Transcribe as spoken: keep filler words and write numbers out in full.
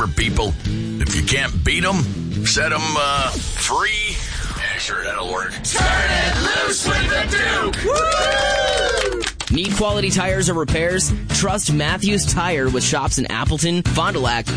smart people. If you can't beat them, set them uh, free. Yeah, sure, that'll work. Turn it loose with the Duke! Woo! Need quality tires or repairs? Trust Matthews Tire with shops in Appleton, Fond du Lac,